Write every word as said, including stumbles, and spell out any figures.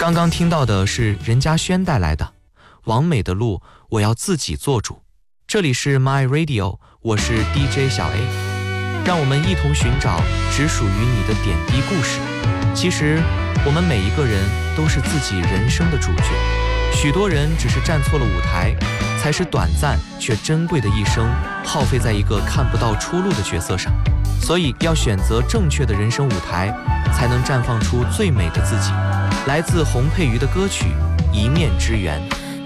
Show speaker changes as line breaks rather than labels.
刚刚听到的是任嘉轩带来的《王美的路，我要自己做主》。这里是 My Radio， 我是 D J 小 A， 让我们一同寻找只属于你的点滴故事。其实，我们每一个人都是自己人生的主角，许多人只是站错了舞台，才是短暂却珍贵的一生耗费在一个看不到出路的角色上。所以要选择正确的人生舞台，才能绽放出最美的自己。来自洪佩瑜的歌曲《一面之缘》。